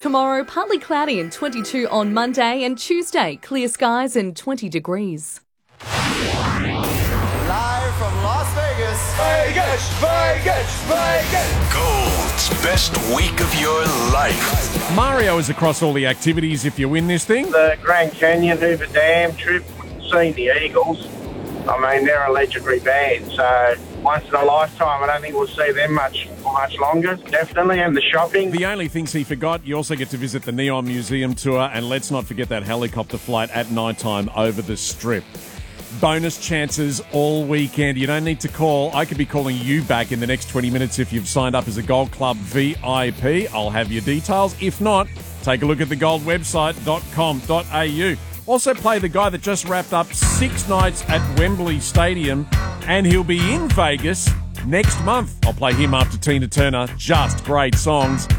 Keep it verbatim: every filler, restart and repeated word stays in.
tomorrow, partly cloudy and twenty-two on Monday, and Tuesday, clear skies and twenty degrees. Live from Las Vegas. Vegas, Vegas, Vegas. Gold's best week of your life. Mario is across all the activities if you win this thing. The Grand Canyon Hoover Dam trip, seeing the Eagles. I mean, they're a legendary band, so once in a lifetime. I don't think we'll see them much much longer, definitely, and the shopping. The only things he forgot, you also get to visit the Neon Museum tour, and let's not forget that helicopter flight at night time over the Strip. Bonus chances all weekend. You don't need to call. I could be calling you back in the next twenty minutes if you've signed up as a Gold Club V I P. I'll have your details. If not, take a look at the gold website dot com dot a u. Also play the guy that just wrapped up six nights at Wembley Stadium, and he'll be in Vegas next month. I'll play him after Tina Turner. Just great songs.